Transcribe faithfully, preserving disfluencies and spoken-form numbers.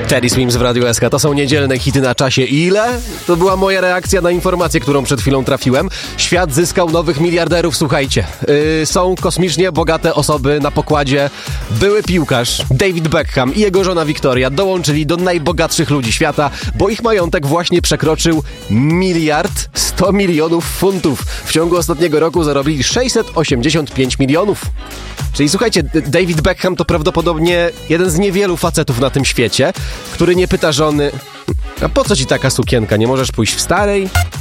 Teddy Swims w Radiu S K. To są niedzielne hity na czasie. Ile? To była moja reakcja na informację, którą przed chwilą trafiłem. Świat zyskał nowych miliarderów, słuchajcie. Yy, są kosmicznie bogate osoby na pokładzie. Były piłkarz David Beckham i jego żona Victoria dołączyli do najbogatszych ludzi świata, bo ich majątek właśnie przekroczył miliard sto milionów funtów. W ciągu ostatniego roku zarobili sześćset osiemdziesiąt pięć milionów. Czyli słuchajcie, David Beckham to prawdopodobnie jeden z niewielu facetów na tym świecie, który nie pyta żony: a po co ci taka sukienka, nie możesz pójść w starej?